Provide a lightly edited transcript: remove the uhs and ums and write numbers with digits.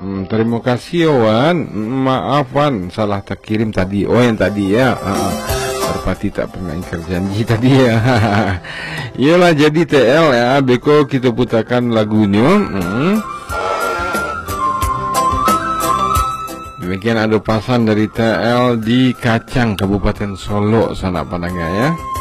Terima kasih Wan. Maaf Wan, salah tak kirim tadi. Oh yang tadi ya. Terpati tak pernah ingkar janji tadi ya. Iyalah jadi TL ya. Beko kita putarkan lagunya. Demikian ada pasan dari TL di Kacang, Kabupaten Solo sana pandangannya ya.